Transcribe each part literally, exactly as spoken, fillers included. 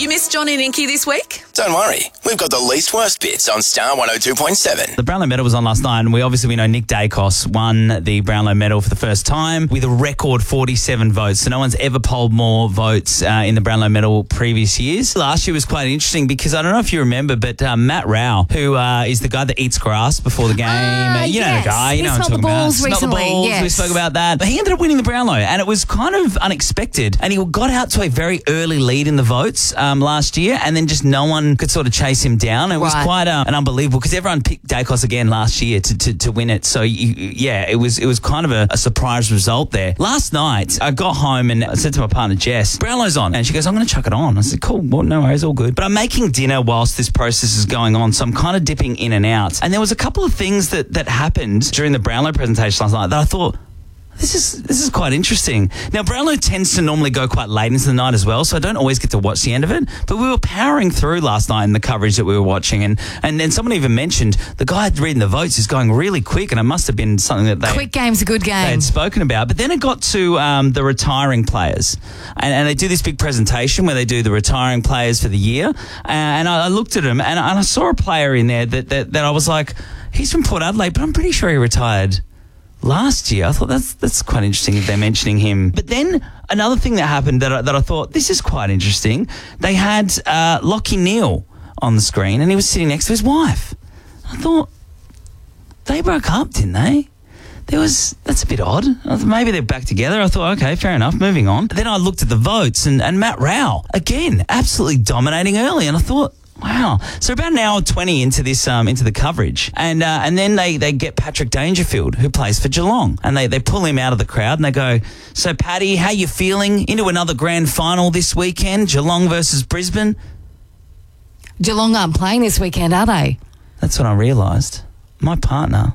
You missed John and Inky this week? Don't worry, we've got the least worst bits on Star one oh two point seven. The Brownlow Medal was on last night, and we obviously we know Nick Dacos won the Brownlow Medal for the first time with a record forty-seven votes. So no one's ever polled more votes uh, in the Brownlow Medal previous years. Last year was quite interesting because I don't know if you remember, but uh, Matt Rao, who uh, is the guy that eats grass before the game, Ah, uh, you yes. know the guy, you He know what I'm smelled talking the about. balls Smelled the recently, balls. yes. We spoke about that. But he ended up winning the Brownlow, and it was kind of unexpected. And he got out to a very early lead in the votes um, last year, and then just no one could sort of chase him down. It was Right. quite uh, an unbelievable because everyone picked Dacos again last year to, to, to win it. So you, yeah, it was it was kind of a, a surprise result there. Last night, I got home and I said to my partner Jess, "Brownlow's on," and she goes, "I'm going to chuck it on." I said, "Cool, well, no worries, all good." But I'm making dinner whilst this process is going on, so I'm kind of dipping in and out. And there was a couple of things that that happened during the Brownlow presentation last night that I thought, This is this is quite interesting. Now, Brownlow tends to normally go quite late into the night as well, so I don't always get to watch the end of it. But we were powering through last night in the coverage that we were watching, and, and then someone even mentioned the guy reading the votes is going really quick, and it must have been something that they... Quick game's a good They game. had spoken about. But then it got to um, the retiring players. And, and they do this big presentation where they do the retiring players for the year. Uh, and I, I looked at them and, and I saw a player in there that, that, that I was like, he's from Port Adelaide, but I'm pretty sure he retired last year. I thought that's that's quite interesting if they're mentioning him. But then another thing that happened that I, that I thought, this is quite interesting. They had uh, Lachie Neale on the screen and he was sitting next to his wife. I thought, they broke up, didn't they? There was, that's a bit odd. I thought maybe they're back together. I thought, okay, fair enough, moving on. Then I looked at the votes and, and Matt Rao, again, absolutely dominating early. And I thought, wow. So about an hour twenty into this, um, into the coverage. And, uh, and then they, they get Patrick Dangerfield, who plays for Geelong. And they, they pull him out of the crowd and they go, "So, Paddy, how you feeling into another grand final this weekend? Geelong versus Brisbane?" Geelong aren't playing this weekend, are they? That's when I realised my partner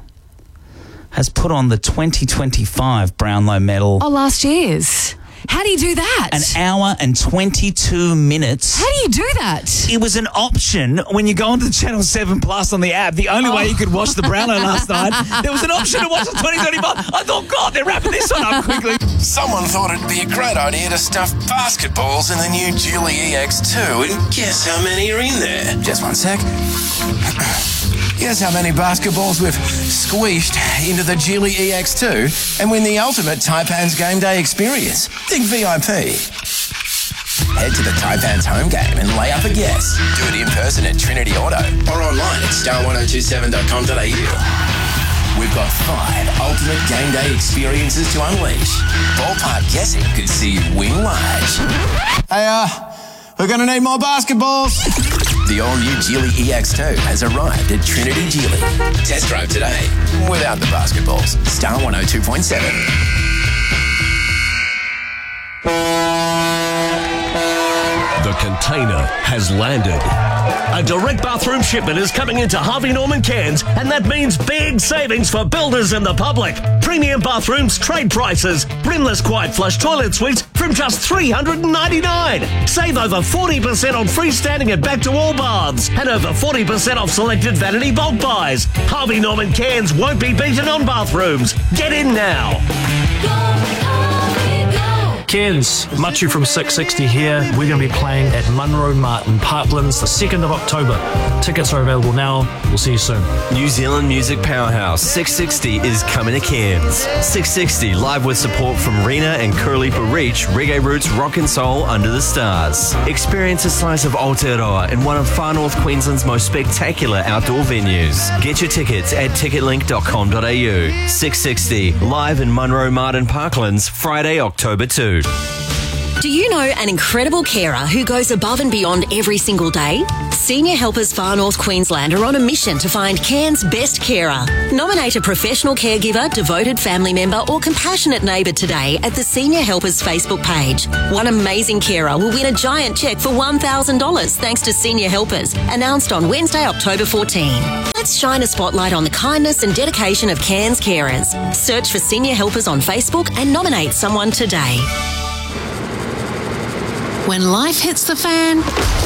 has put on the twenty twenty-five Brownlow Medal. Oh, last year's. How do you do that? An hour and twenty-two minutes. How do you do that? It was an option when you go onto the Channel seven Plus on the app. The only Oh. way you could watch the Brownlow last night, there was an option to watch the twenty twenty-five. I thought, God, they're wrapping this one up quickly. Someone thought it'd be a great idea to stuff basketballs in the new Geely E X two, and guess how many are in there? Just one sec. Guess how many basketballs we've squeezed into the Geely E X two and win the ultimate Taipans game day experience. Think V I P. Head to the Taipans home game and lay up a guess. Do it in person at Trinity Auto or online at star one oh two seven dot com dot a u. We've got five ultimate game day experiences to unleash. Ballpark guessing could see you win large. Hey, uh, we're going to need more basketballs. The all-new Geely E X two has arrived at Trinity Geely. Test drive today without the basketballs. Star one oh two point seven. The container has landed. A direct bathroom shipment is coming into Harvey Norman Cairns, and that means big savings for builders and the public. Premium bathrooms, trade prices, brimless quiet flush toilet suites from just three hundred ninety-nine dollars. Save over forty percent on freestanding and back-to-wall baths, and over forty percent off selected vanity bulk buys. Harvey Norman Cairns won't be beaten on bathrooms. Get in now. Cairns, Machu from six sixty here. We're going to be playing at Munro Martin Parklands the second of October. Tickets are available now. We'll see you soon. New Zealand music powerhouse six sixty is coming to Cairns. six sixty live with support from Rena and Kurlipa Reach, reggae roots, rock and soul under the stars. Experience a slice of Aotearoa in one of Far North Queensland's most spectacular outdoor venues. Get your tickets at ticket link dot com dot a u. six sixty live in Munro Martin Parklands, Friday, October second. Do you know an incredible carer who goes above and beyond every single day? Senior Helpers Far North Queensland are on a mission to find Cairns' best carer. Nominate a professional caregiver, devoted family member or compassionate neighbour today at the Senior Helpers Facebook page. One amazing carer will win a giant cheque for one thousand dollars thanks to Senior Helpers, announced on Wednesday, October fourteenth. Let's shine a spotlight on the kindness and dedication of Cairns carers. Search for Senior Helpers on Facebook and nominate someone today. When life hits the fan,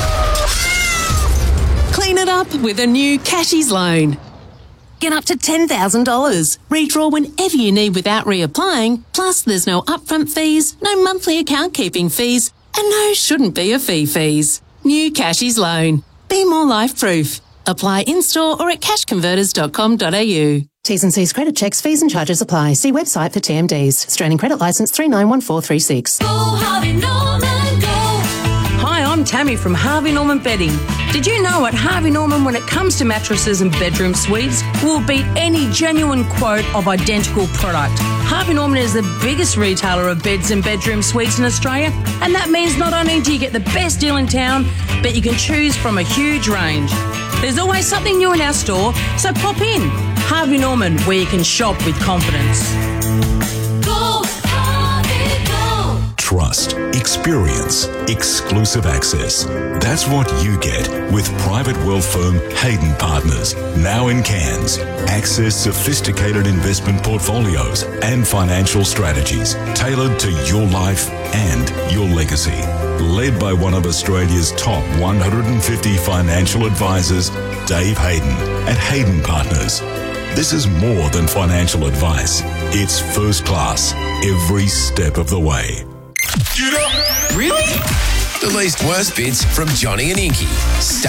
clean it up with a new Cashies loan. Get up to ten thousand dollars. Redraw whenever you need without reapplying. Plus, there's no upfront fees, no monthly account keeping fees, and no shouldn't be a fee fees. New Cashies Loan. Be more life-proof. Apply in-store or at cash converters dot com dot a u. T's and C's credit checks, fees and charges apply. See website for T M Ds. Australian Credit Licence three nine one four three six. Go Harvey Norman, go. Hi, I'm Tammy from Harvey Norman Bedding. Did you know at Harvey Norman, when it comes to mattresses and bedroom suites, we'll beat any genuine quote of identical product. Harvey Norman is the biggest retailer of beds and bedroom suites in Australia, and that means not only do you get the best deal in town, but you can choose from a huge range. There's always something new in our store, so pop in. Harvey Norman, where you can shop with confidence. Go, Harvey, go. Trust, experience, exclusive access. That's what you get with private wealth firm Hayden Partners, now in Cairns. Access sophisticated investment portfolios and financial strategies tailored to your life and your legacy. Led by one of Australia's top one hundred fifty financial advisors, Dave Hayden at Hayden Partners. This is more than financial advice. It's first class every step of the way. Really? The least worst bits from Johnny and Inky. Stay